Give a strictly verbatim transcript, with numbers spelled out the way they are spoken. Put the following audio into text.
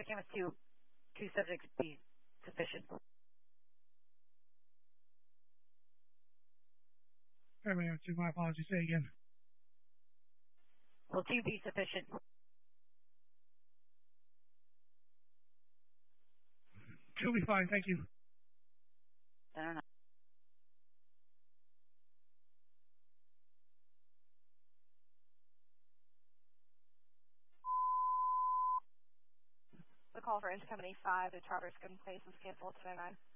body cam is two. Two subjects be sufficient. Fairway oh two, my apologies. Say again. Will two be sufficient? Two will be fine, thank you. I don't know. The call for Inch Company five to Charter Skin Place is canceled today nine.